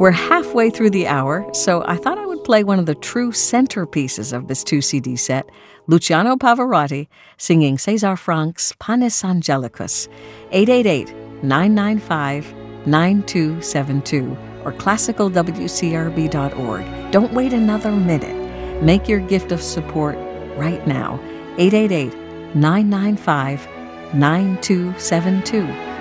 We're halfway through the hour, so I thought I would play one of the true centerpieces of this 2 CD set, Luciano Pavarotti singing César Franck's Panis Angelicus, 888-995-9272 or classicalwcrb.org. Don't wait another minute. Make your gift of support right now, 888-995-9272.